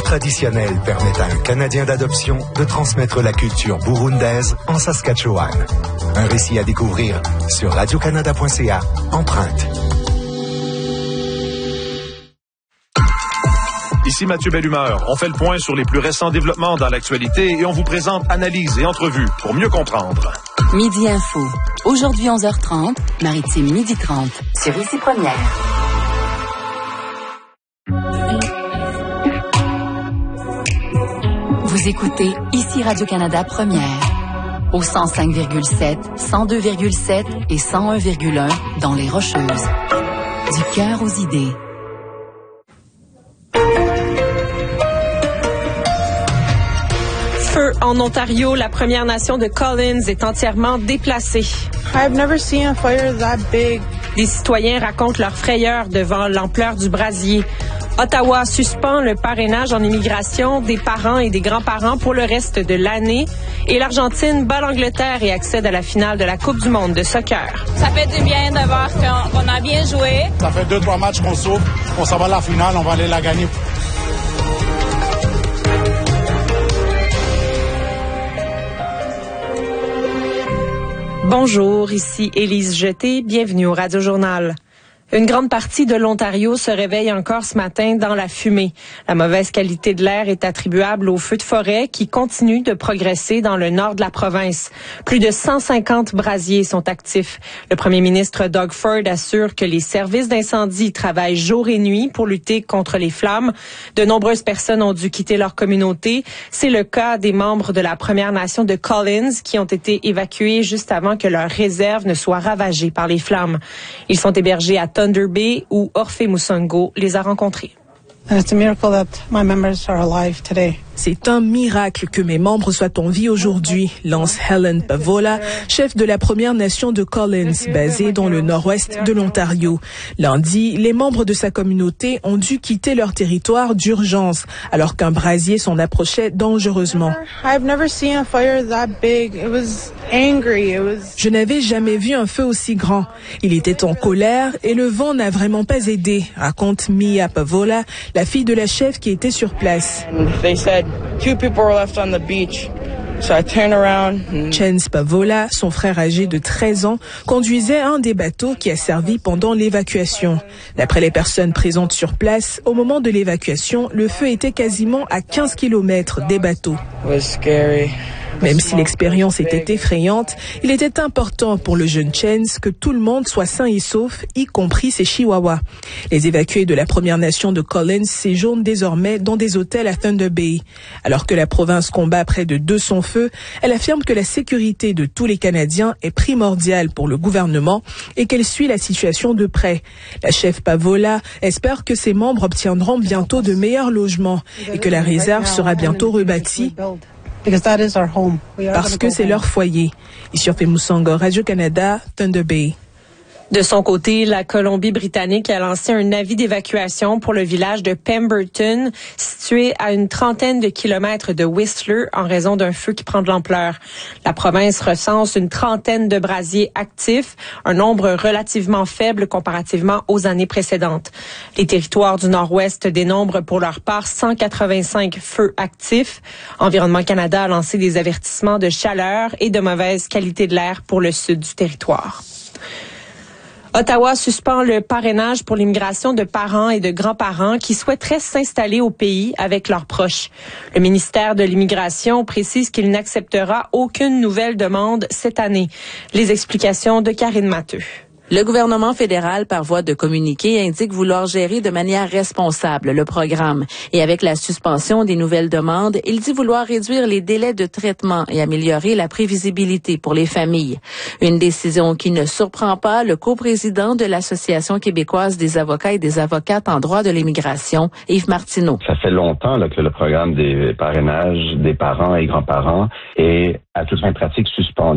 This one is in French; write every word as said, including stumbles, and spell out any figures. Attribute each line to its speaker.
Speaker 1: traditionnelle permet à un Canadien d'adoption de transmettre la culture burundaise en Saskatchewan. Un récit à découvrir sur radio canada point c a, empreinte.
Speaker 2: Ici Mathieu Bellumeur. On fait le point sur les plus récents développements dans l'actualité et on vous présente analyses et entrevues pour mieux comprendre.
Speaker 3: Midi Info. Aujourd'hui onze heures trente, Maritime midi trente, sur Ici Première. Vous écoutez Ici Radio-Canada Première. Au cent cinq virgule sept, cent deux virgule sept et cent un virgule un dans les Rocheuses. Du cœur aux idées.
Speaker 4: Feu en Ontario, la Première Nation de Collins est entièrement déplacée.
Speaker 5: I've never seen a fire that big.
Speaker 4: Les citoyens racontent leur frayeur devant l'ampleur du brasier. Ottawa suspend le parrainage en immigration des parents et des grands-parents pour le reste de l'année. Et l'Argentine bat l'Angleterre et accède à la finale de la Coupe du monde de soccer.
Speaker 6: Ça fait du bien de voir qu'on, qu'on a bien joué.
Speaker 7: Ça fait deux, trois matchs qu'on souffre. On s'en va à la finale, on va aller la gagner.
Speaker 4: Bonjour, ici Élise Jeté, bienvenue au Radio Journal. Une grande partie de l'Ontario se réveille encore ce matin dans la fumée. La mauvaise qualité de l'air est attribuable aux feux de forêt qui continuent de progresser dans le nord de la province. Plus de cent cinquante brasiers sont actifs. Le premier ministre Doug Ford assure que les services d'incendie travaillent jour et nuit pour lutter contre les flammes. De nombreuses personnes ont dû quitter leur communauté. C'est le cas des membres de la Première Nation de Collins qui ont été évacués juste avant que leur réserve ne soit ravagée par les flammes. Ils sont hébergés à Thunder Bay où Orphée Mousongo les a rencontrés.
Speaker 5: It's a miracle that my members are alive today.
Speaker 8: C'est un miracle que mes membres soient en vie aujourd'hui, lance Helen Pavola, chef de la Première Nation de Collins, basée dans le nord-ouest de l'Ontario. Lundi, les membres de sa communauté ont dû quitter leur territoire d'urgence, alors qu'un brasier s'en approchait dangereusement.
Speaker 5: I've never seen a fire that big. It was angry. It was...
Speaker 8: Je n'avais jamais vu un feu aussi grand. Il était en colère et le vent n'a vraiment pas aidé, raconte Mia Pavola, la fille de la chef qui était sur place.
Speaker 5: They said two people were left on the beach. So I turned around. And...
Speaker 8: Chance Pavola, son frère âgé de treize ans, conduisait un des bateaux qui a servi pendant l'évacuation. D'après les personnes présentes sur place, au moment de l'évacuation, le feu était quasiment à quinze kilomètres des bateaux.
Speaker 5: It was scary.
Speaker 8: Même si l'expérience était effrayante, il était important pour le jeune Chance que tout le monde soit sain et sauf, y compris ses chihuahuas. Les évacués de la Première Nation de Collins séjournent désormais dans des hôtels à Thunder Bay. Alors que la province combat près de deux cents feux, elle affirme que la sécurité de tous les Canadiens est primordiale pour le gouvernement et qu'elle suit la situation de près. La chef Pavola espère que ses membres obtiendront bientôt de meilleurs logements et que la réserve sera bientôt rebâtie. Parce que c'est leur foyer. Ici Orphée Mousongo, Radio-Canada, Thunder Bay.
Speaker 4: De son côté, la Colombie-Britannique a lancé un avis d'évacuation pour le village de Pemberton, situé à une trentaine de kilomètres de Whistler en raison d'un feu qui prend de l'ampleur. La province recense une trentaine de brasiers actifs, un nombre relativement faible comparativement aux années précédentes. Les territoires du Nord-Ouest dénombrent pour leur part cent quatre-vingt-cinq feux actifs. Environnement Canada a lancé des avertissements de chaleur et de mauvaise qualité de l'air pour le sud du territoire. Ottawa suspend le parrainage pour l'immigration de parents et de grands-parents qui souhaiteraient s'installer au pays avec leurs proches. Le ministère de l'Immigration précise qu'il n'acceptera aucune nouvelle demande cette année. Les explications de Karine Matteux.
Speaker 9: Le gouvernement fédéral, par voie de communiqué, indique vouloir gérer de manière responsable le programme. Et avec la suspension des nouvelles demandes, il dit vouloir réduire les délais de traitement et améliorer la prévisibilité pour les familles. Une décision qui ne surprend pas le coprésident de l'Association québécoise des avocats et des avocates en droit de l'immigration, Yves Martineau.
Speaker 10: Ça fait longtemps là, que le programme des parrainages des parents et grands-parents est à toute fin pratique suspendu.